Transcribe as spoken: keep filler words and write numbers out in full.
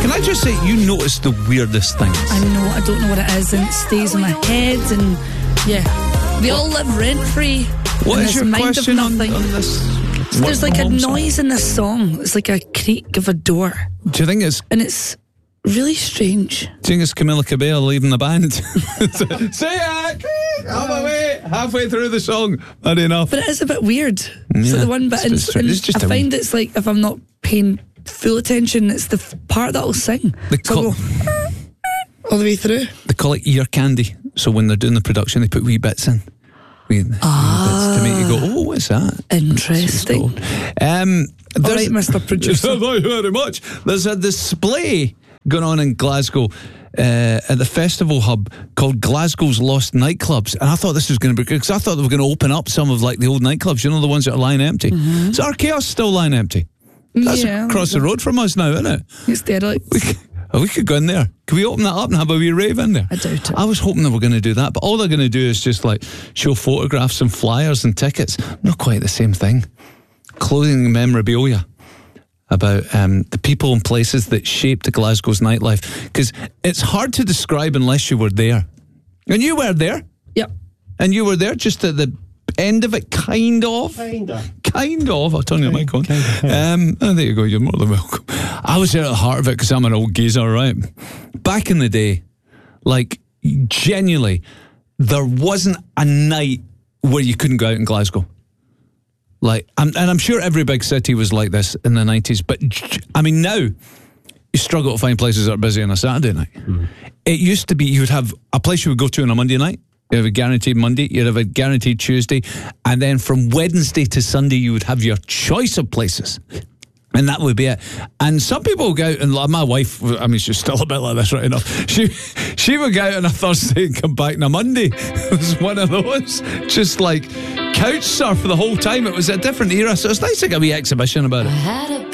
Can I just say, you notice the weirdest things? I know, I don't know what it is, and it stays in my head, and yeah, they all live rent free. What is this your mind question of on, nothing. on this? There's like a noise in this song. It's like a creak of a door, Do you think it's and it's really strange. Do you think it's Camila Cabello leaving the band? Say it! I'm away! Halfway through the song. Not enough. But it is a bit weird. Yeah, so the one bit, it's and, just strange. and It's just I a find wee- it's like if I'm not paying full attention, it's the f- part that I'll sing. The so I'll co- go all the way through. They call it ear candy. So when they're doing the production, they put wee bits in. Wee, Ah. wee bits to make you go, oh, what's that? Interesting. Um, All there's- right, Mister Producer. Thank you very much. There's a display going on in Glasgow uh, at the Festival Hub called Glasgow's Lost Nightclubs, and I thought this was going to be good because I thought they were going to open up some of like the old nightclubs, you know, the ones that are lying empty. Mm-hmm. Is Archaeos still lying empty? That's Yeah, across the road from us now, isn't it? It's derelict. We could, oh, we could go in there. Could we open that up and have a wee rave in there? I doubt it. I was hoping they were going to do that, but all they're going to do is just like show photographs and flyers and tickets. Not quite the same thing. Clothing and memorabilia about um, the people and places that shaped Glasgow's nightlife, because it's hard to describe unless you were there. And you were there. Yep. And you were there just at the end of it, kind of. Kind of. Kind of. I'll turn your mic on. Um, oh, there you go. You're more than welcome. I was there at the heart of it because I'm an old geezer, right? Back in the day, like, genuinely, there wasn't a night where you couldn't go out in Glasgow. Like, I'm, and I'm sure every big city was like this in the nineties, but I mean, now you struggle to find places that are busy on a Saturday night. Mm. It used to be you would have a place you would go to on a Monday night. You have a guaranteed Monday, you'd have a guaranteed Tuesday, and then from Wednesday to Sunday you would have your choice of places. And that would be it. And some people would go out, and like my wife, I mean, she's still a bit like this right enough. She she would go out on a Thursday and come back on a Monday. It was one of those, just like couch surf the whole time. It was a different era, so it's nice to get a wee exhibition about it.